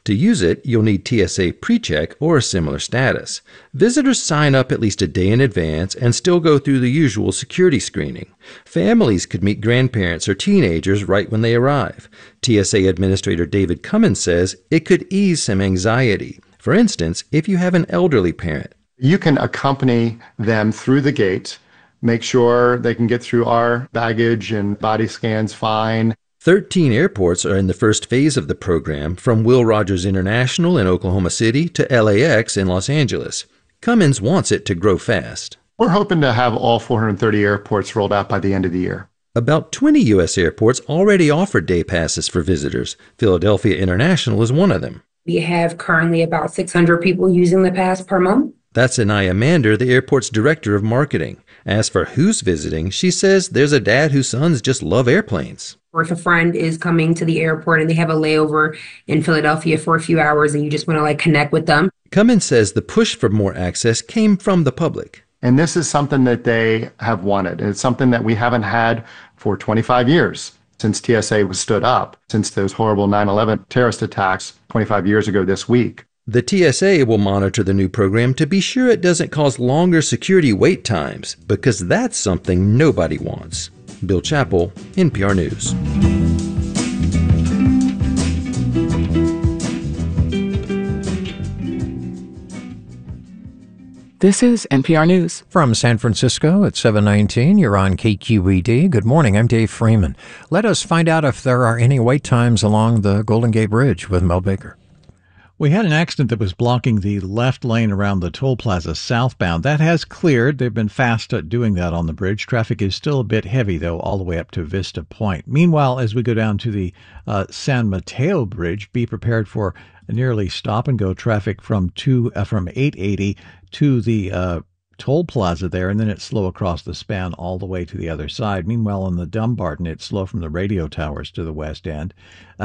To use it, you'll need TSA PreCheck or a similar status. Visitors sign up at least a day in advance and still go through the usual security screening. Families could meet grandparents or teenagers right when they arrive. TSA Administrator David Cummins says it could ease some anxiety. For instance, if you have an elderly parent. You can accompany them through the gate, make sure they can get through our baggage and body scans fine. 13 airports are in the first phase of the program, from Will Rogers International in Oklahoma City to LAX in Los Angeles. Cummins wants it to grow fast. We're hoping to have all 430 airports rolled out by the end of the year. About 20 U.S. airports already offer day passes for visitors. Philadelphia International is one of them. We have currently about 600 people using the pass per month. That's Anaya Mander, the airport's director of marketing. As for who's visiting, she says there's a dad whose sons just love airplanes. Or if a friend is coming to the airport and they have a layover in Philadelphia for a few hours and you just want to connect with them. Cummins says the push for more access came from the public. And this is something that they have wanted. It's something that we haven't had for 25 years since TSA was stood up, since those horrible 9/11 terrorist attacks 25 years ago this week. The TSA will monitor the new program to be sure it doesn't cause longer security wait times, because that's something nobody wants. Bill Chappell, NPR News. This is NPR News. From San Francisco at 7:19, you're on KQED. Good morning, I'm Dave Freeman. Let us find out if there are any wait times along the Golden Gate Bridge with Mel Baker. We had an accident that was blocking the left lane around the toll plaza southbound. That has cleared. They've been fast at doing that on the bridge. Traffic is still a bit heavy, though, all the way up to Vista Point. Meanwhile, as we go down to the San Mateo Bridge, be prepared for nearly stop-and-go traffic from 880 to the toll plaza there, and then it's slow across the span all the way to the other side. Meanwhile, on the Dumbarton, it's slow from the radio towers to the west end.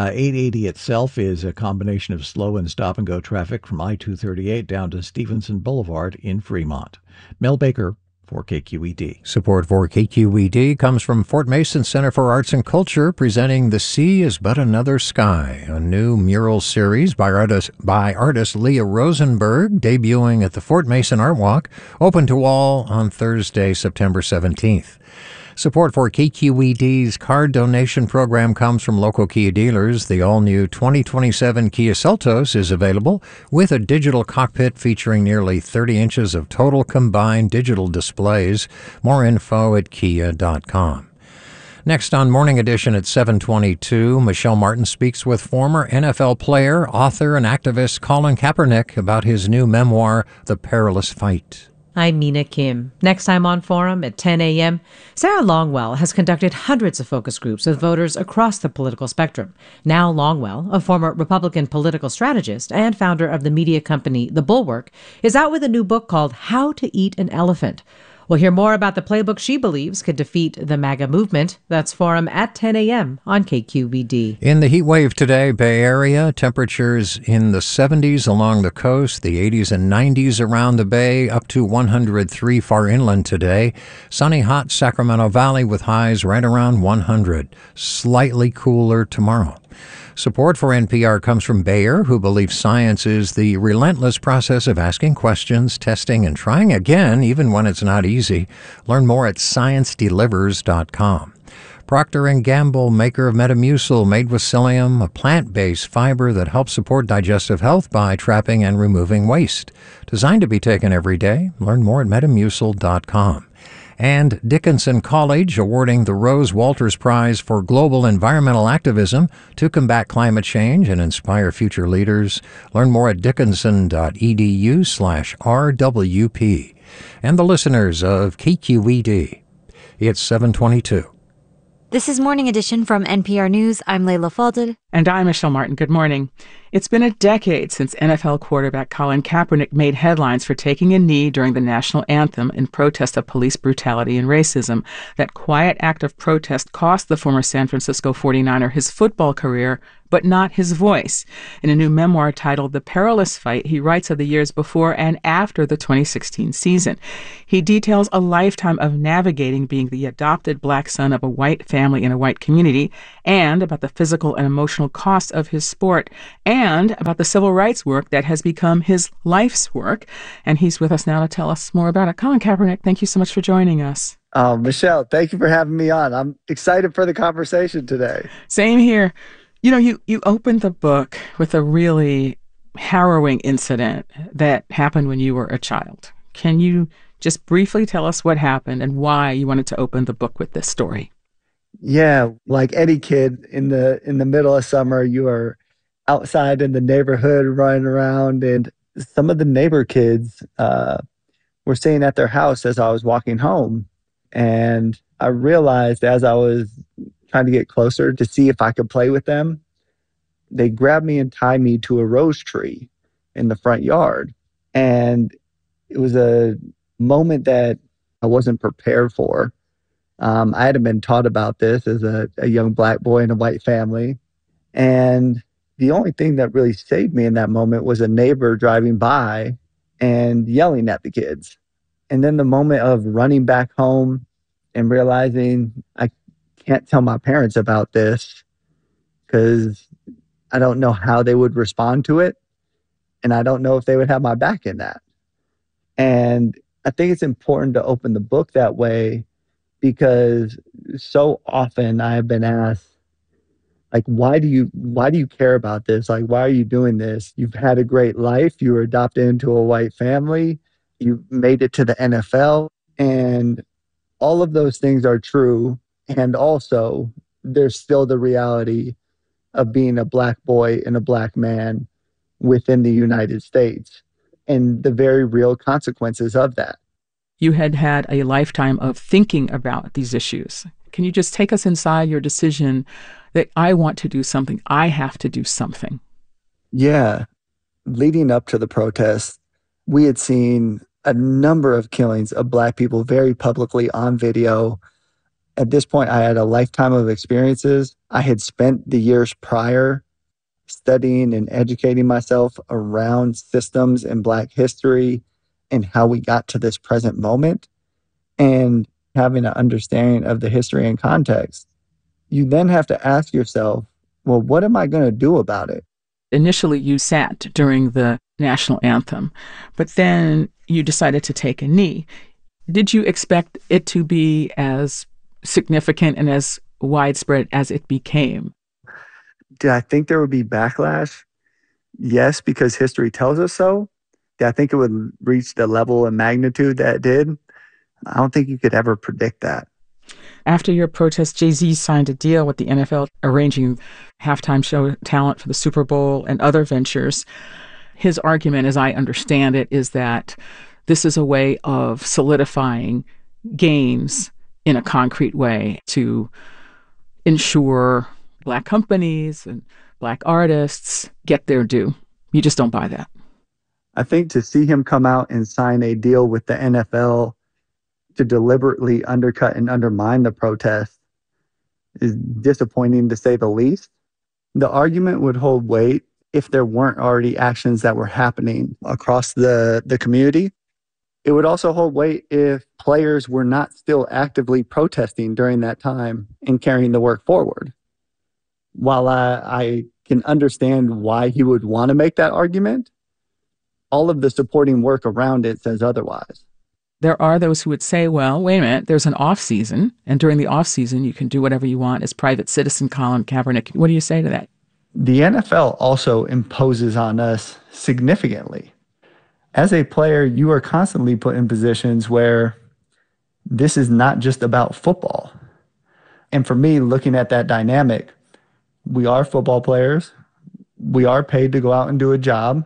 880 itself is a combination of slow and stop-and-go traffic from I-238 down to Stevenson Boulevard in Fremont. Mel Baker for KQED. Support for KQED comes from Fort Mason Center for Arts and Culture, presenting The Sea is But Another Sky, a new mural series by artist Leah Rosenberg, debuting at the Fort Mason Art Walk, open to all on Thursday, September 17th. Support for KQED's card donation program comes from local Kia dealers. The all-new 2027 Kia Seltos is available with a digital cockpit featuring nearly 30 inches of total combined digital displays. More info at kia.com. Next on Morning Edition at 7:22, Michelle Martin speaks with former NFL player, author, and activist Colin Kaepernick about his new memoir, The Perilous Fight. I'm Mina Kim. Next time on Forum at 10 a.m., Sarah Longwell has conducted hundreds of focus groups with voters across the political spectrum. Now Longwell, a former Republican political strategist and founder of the media company The Bulwark, is out with a new book called How to Eat an Elephant. We'll hear more about the playbook she believes could defeat the MAGA movement. That's Forum at 10 a.m. on KQED. In the heat wave today, Bay Area, temperatures in the 70s along the coast, the 80s and 90s around the Bay, up to 103 far inland today. Sunny, hot Sacramento Valley with highs right around 100. Slightly cooler tomorrow. Support for NPR comes from Bayer, who believes science is the relentless process of asking questions, testing, and trying again, even when it's not easy. Learn more at ScienceDelivers.com. Procter & Gamble, maker of Metamucil, made with psyllium, a plant-based fiber that helps support digestive health by trapping and removing waste. Designed to be taken every day. Learn more at Metamucil.com. And Dickinson College awarding the Rose Walters Prize for Global Environmental Activism to combat climate change and inspire future leaders. Learn more at dickinson.edu/RWP. And the listeners of KQED. It's 7:22. This is Morning Edition from NPR News. I'm Layla Fadel. And I'm Michelle Martin. Good morning. It's been a decade since NFL quarterback Colin Kaepernick made headlines for taking a knee during the national anthem in protest of police brutality and racism. That quiet act of protest cost the former San Francisco 49er his football career, but not his voice. In a new memoir titled The Perilous Fight, he writes of the years before and after the 2016 season. He details a lifetime of navigating being the adopted black son of a white family in a white community, and about the physical and emotional cost of his sport, and about the civil rights work that has become his life's work. And he's with us now to tell us more about it. Colin Kaepernick, thank you so much for joining us. Michelle, thank you for having me on. I'm excited for the conversation today. Same here. You know, you opened the book with a really harrowing incident that happened when you were a child. Can you just briefly tell us what happened and why you wanted to open the book with this story? Yeah, like any kid in the middle of summer, you are outside in the neighborhood running around, and some of the neighbor kids were staying at their house as I was walking home. And I realized as I was trying to get closer to see if I could play with them, they grabbed me and tied me to a rose tree in the front yard. And it was a moment that I wasn't prepared for. I hadn't been taught about this as a young Black boy in a white family. And the only thing that really saved me in that moment was a neighbor driving by and yelling at the kids. And then the moment of running back home and realizing I can't tell my parents about this because I don't know how they would respond to it. And I don't know if they would have my back in that. And I think it's important to open the book that way because so often I have been asked, like, why do you care about this? Like, why are you doing this? You've had a great life. You were adopted into a white family. You made it to the NFL. And all of those things are true. And also, there's still the reality of being a Black boy and a Black man within the United States and the very real consequences of that. You had a lifetime of thinking about these issues. Can you just take us inside your decision that I want to do something, I have to do something? Yeah. Leading up to the protests, we had seen a number of killings of Black people very publicly on video. At this point, I had a lifetime of experiences. I had spent the years prior studying and educating myself around systems in Black history and how we got to this present moment and having an understanding of the history and context. You then have to ask yourself, well, what am I going to do about it? Initially, you sat during the national anthem, but then you decided to take a knee. Did you expect it to be as significant and as widespread as it became? Did I think there would be backlash? Yes, because history tells us so. Did I think it would reach the level and magnitude that it did? I don't think you could ever predict that. After your protest, Jay-Z signed a deal with the NFL, arranging halftime show talent for the Super Bowl and other ventures. His argument, as I understand it, is that this is a way of solidifying gains in a concrete way to ensure Black companies and Black artists get their due. You just don't buy that. I think to see him come out and sign a deal with the NFL to deliberately undercut and undermine the protest is disappointing, to say the least. The argument would hold weight if there weren't already actions that were happening across the community. It would also hold weight if players were not still actively protesting during that time and carrying the work forward. While I can understand why he would want to make that argument, all of the supporting work around it says otherwise. There are those who would say, well, wait a minute, there's an off season, and during the off season, you can do whatever you want as private citizen. Colin Kaepernick, what do you say to that? The NFL also imposes on us significantly. As a player, you are constantly put in positions where this is not just about football. And for me, looking at that dynamic, we are football players. We are paid to go out and do a job.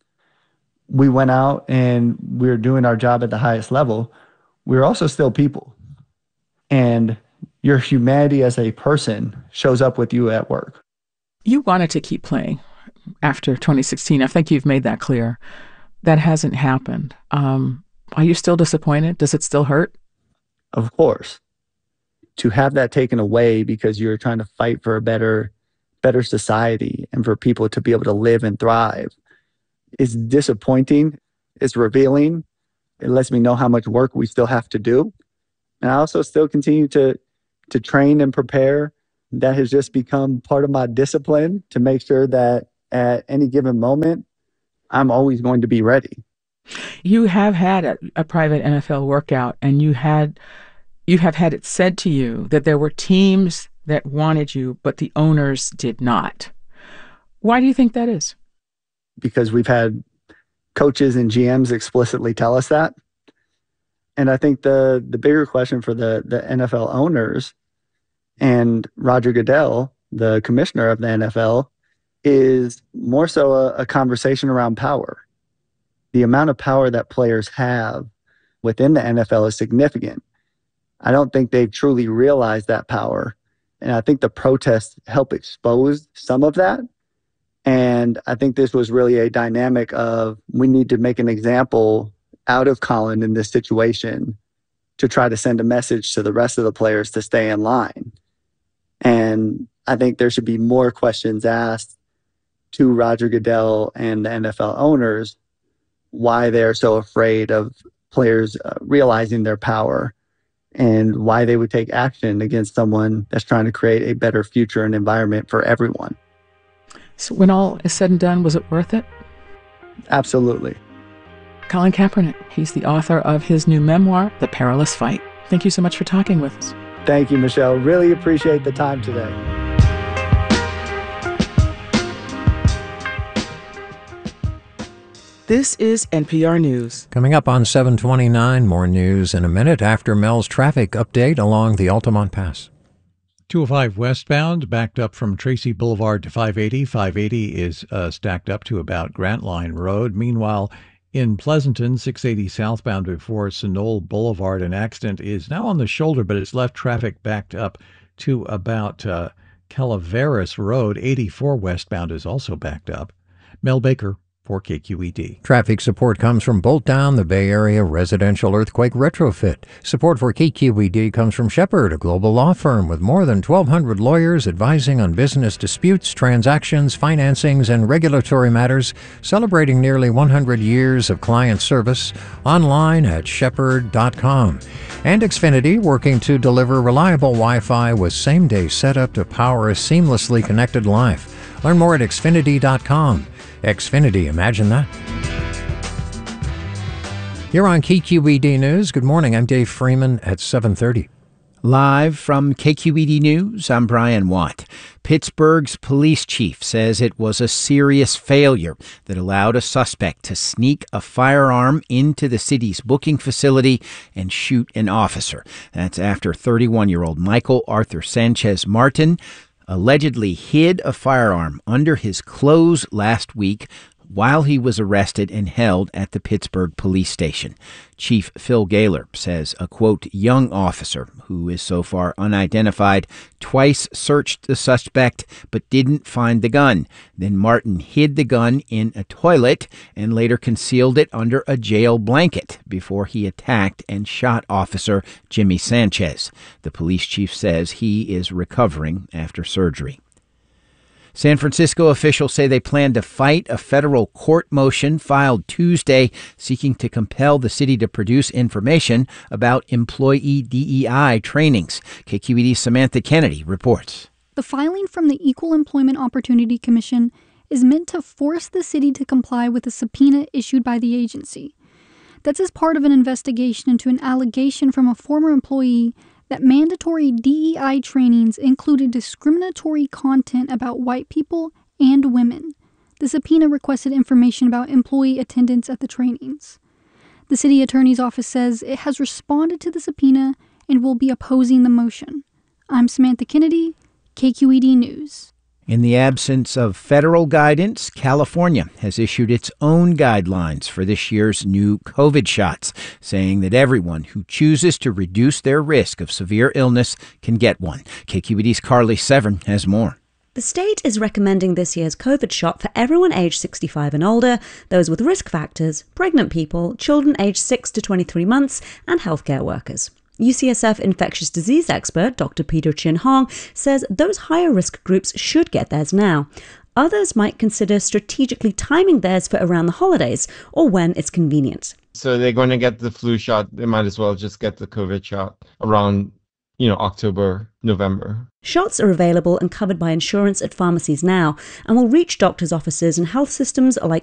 We went out and we're doing our job at the highest level. We're also still people. And your humanity as a person shows up with you at work. You wanted to keep playing after 2016. I think you've made that clear. That hasn't happened. Are you still disappointed? Does it still hurt? Of course. To have that taken away because you're trying to fight for a better society and for people to be able to live and thrive is disappointing. It's revealing. It lets me know how much work we still have to do. And I also still continue to train and prepare. That has just become part of my discipline to make sure that at any given moment, I'm always going to be ready. You have had a private NFL workout, and you have had it said to you that there were teams that wanted you, but the owners did not. Why do you think that is? Because we've had coaches and GMs explicitly tell us that. And I think the bigger question for the NFL owners and Roger Goodell, the commissioner of the NFL, is more so a conversation around power. The amount of power that players have within the NFL is significant. I don't think they've truly realized that power. And I think the protests help expose some of that. And I think this was really a dynamic of we need to make an example out of Colin in this situation to try to send a message to the rest of the players to stay in line. And I think there should be more questions asked to Roger Goodell and the NFL owners why they're so afraid of players realizing their power and why they would take action against someone that's trying to create a better future and environment for everyone. So when all is said and done, was it worth it? Absolutely. Colin Kaepernick, he's the author of his new memoir, The Perilous Fight. Thank you so much for talking with us. Thank you, Michelle. Really appreciate the time today. This is NPR News. Coming up on 729, more news in a minute after Mel's traffic update along the Altamont Pass. 205 westbound, backed up from Tracy Boulevard to 580. 580 is stacked up to about Grantline Road. Meanwhile, in Pleasanton, 680 southbound before Sunol Boulevard, an accident is now on the shoulder, but it's left traffic backed up to about Calaveras Road. 84 westbound is also backed up. Mel Baker for KQED. Traffic support comes from Bolt Down, the Bay Area residential earthquake retrofit. Support for KQED comes from Shepherd, a global law firm with more than 1,200 lawyers advising on business disputes, transactions, financings, and regulatory matters, celebrating nearly 100 years of client service. Online at shepherd.com. And Xfinity, working to deliver reliable Wi-Fi with same-day setup to power a seamlessly connected life. Learn more at xfinity.com. Xfinity, imagine that. Here on KQED News, good morning. I'm Dave Freeman at 7:30. Live from KQED News, I'm Brian Watt. Pittsburgh's police chief says it was a serious failure that allowed a suspect to sneak a firearm into the city's booking facility and shoot an officer. That's after 31-year-old Michael Arthur Sanchez Martin allegedly hid a firearm under his clothes last week while he was arrested and held at the Pittsburgh police station. Chief Phil Gaylor says a, quote, young officer, who is so far unidentified, twice searched the suspect but didn't find the gun. Then Martin hid the gun in a toilet and later concealed it under a jail blanket before he attacked and shot Officer Jimmy Sanchez. The police chief says he is recovering after surgery. San Francisco officials say they plan to fight a federal court motion filed Tuesday seeking to compel the city to produce information about employee DEI trainings. KQED's Samantha Kennedy reports. The filing from the Equal Employment Opportunity Commission is meant to force the city to comply with a subpoena issued by the agency. That's as part of an investigation into an allegation from a former employee that mandatory DEI trainings included discriminatory content about white people and women. The subpoena requested information about employee attendance at the trainings. The city attorney's office says it has responded to the subpoena and will be opposing the motion. I'm Samantha Kennedy, KQED News. In the absence of federal guidance, California has issued its own guidelines for this year's new COVID shots, saying that everyone who chooses to reduce their risk of severe illness can get one. KQED's Carly Severn has more. The state is recommending this year's COVID shot for everyone aged 65 and older, those with risk factors, pregnant people, children aged 6 to 23 months, and healthcare workers. UCSF infectious disease expert Dr. Peter Chin Hong says those higher risk groups should get theirs now. Others might consider strategically timing theirs for around the holidays or when it's convenient. So they're going to get the flu shot. They might as well just get the COVID shot around October, November. Shots are available and covered by insurance at pharmacies now and will reach doctors' offices and health systems like